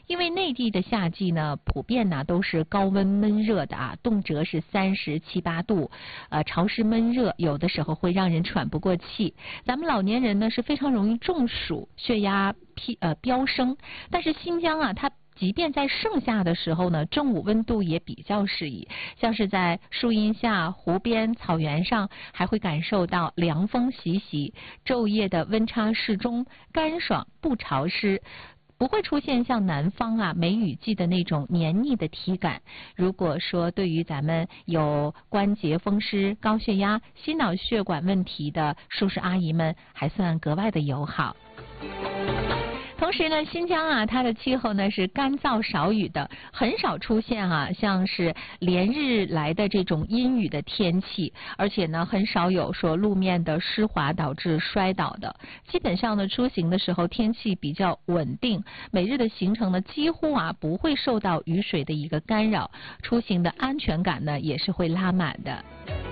因为内地的夏季呢，普遍呢都是高温闷热的啊，动辄是37、8度，潮湿闷热，有的时候会让人喘不过气。咱们老年人呢是非常容易中暑，血压飙升。但是新疆啊，它即便在盛夏的时候呢，正午温度也比较适宜，像是在树荫下、湖边、草原上，还会感受到凉风习习，昼夜的温差适中，干爽不潮湿。不会出现像南方啊梅雨季的那种黏腻的体感。如果说对于咱们有关节风湿、高血压、心脑血管问题的叔叔阿姨们，还算格外的友好。同时呢，新疆啊，它的气候呢是干燥少雨的，很少出现像是连日来的这种阴雨的天气，而且呢，很少有说路面的湿滑导致摔倒的。基本上呢，出行的时候天气比较稳定，每日的行程呢几乎不会受到雨水的一个干扰，出行的安全感呢也是会拉满的。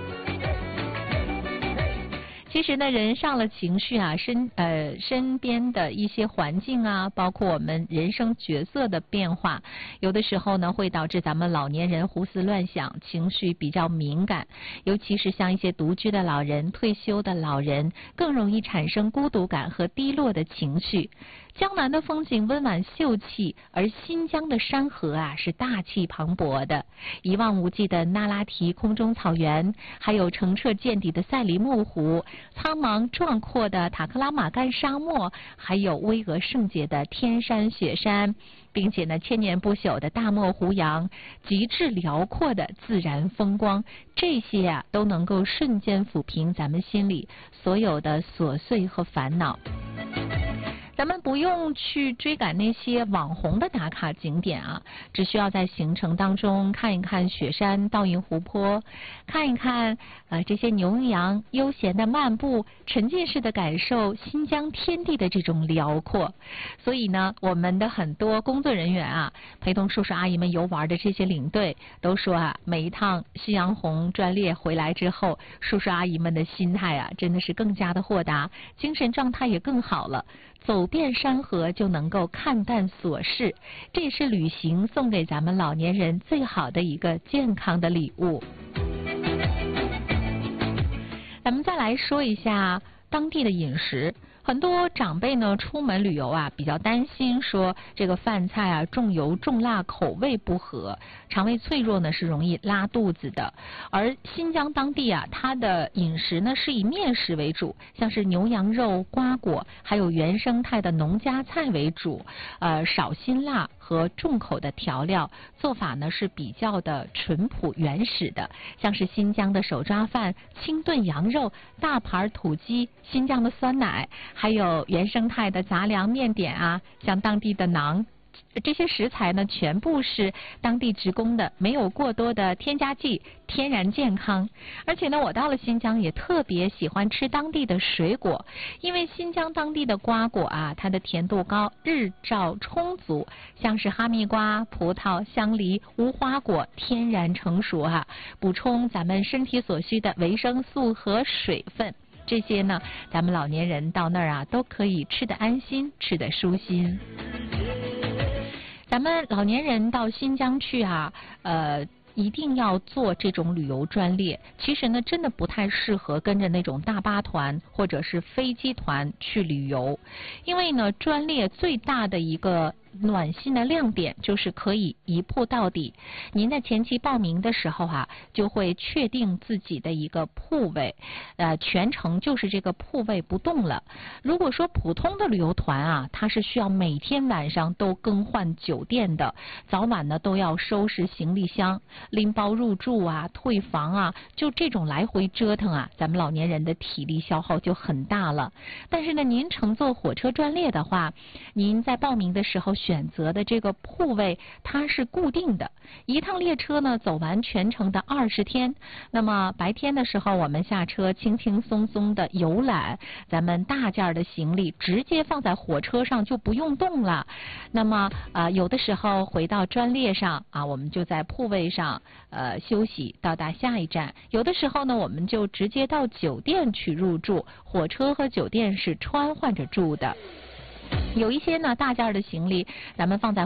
其实呢，人上了情绪啊，身边的一些环境啊，包括我们人生角色的变化，有的时候呢会导致咱们老年人胡思乱想，情绪比较敏感，尤其是像一些独居的老人、退休的老人，更容易产生孤独感和低落的情绪。江南的风景温婉秀气，而新疆的山河啊是大气磅礴的，一望无际的那拉提空中草原，还有澄澈见底的赛里木湖，苍茫壮阔的塔克拉玛干沙漠，还有巍峨圣洁的天山雪山，并且呢千年不朽的大漠胡杨，极致辽阔的自然风光，这些都能够瞬间抚平咱们心里所有的琐碎和烦恼。咱们不用去追赶那些网红的打卡景点啊，只需要在行程当中看一看雪山、倒映湖泊，看一看这些牛羊悠闲的漫步，沉浸式的感受新疆天地的这种辽阔。所以呢，我们的很多工作人员啊，陪同叔叔阿姨们游玩的这些领队都说每一趟夕阳红专列回来之后，叔叔阿姨们的心态真的是更加的豁达，精神状态也更好了。走遍山河就能够看淡琐事，这也是旅行送给咱们老年人最好的一个健康的礼物。咱们再来说一下当地的饮食。很多长辈呢出门旅游比较担心说这个饭菜重油重辣，口味不合，肠胃脆弱呢是容易拉肚子的。而新疆当地它的饮食呢是以面食为主，像是牛羊肉、瓜果，还有原生态的农家菜为主，少辛辣和重口的调料，做法呢是比较的淳朴原始的，像是新疆的手抓饭、清炖羊肉、大盘土鸡、新疆的酸奶，还有原生态的杂粮面点像当地的馕，这些食材呢全部是当地直供的，没有过多的添加剂，天然健康。而且呢，我到了新疆也特别喜欢吃当地的水果，因为新疆当地的瓜果它的甜度高，日照充足，像是哈密瓜、葡萄、香梨、无花果天然成熟补充咱们身体所需的维生素和水分。这些呢，咱们老年人到那儿都可以吃得安心，吃得舒心。咱们老年人到新疆去一定要做这种旅游专列。其实呢，真的不太适合跟着那种大巴团或者是飞机团去旅游，因为呢，专列最大的一个暖心的亮点就是可以一铺到底。您在前期报名的时候就会确定自己的一个铺位，全程就是这个铺位不动了。如果说普通的旅游团它是需要每天晚上都更换酒店的，早晚呢都要收拾行李箱，拎包入住退房就这种来回折腾咱们老年人的体力消耗就很大了。但是呢，您乘坐火车专列的话，您在报名的时候选择的这个铺位它是固定的，一趟列车呢走完全程的20天。那么白天的时候我们下车轻轻松松的游览，咱们大件的行李直接放在火车上就不用动了。那么有的时候回到专列上我们就在铺位上休息到达下一站，有的时候呢我们就直接到酒店去入住，火车和酒店是穿换着住的。有一些呢大件的行李咱们放在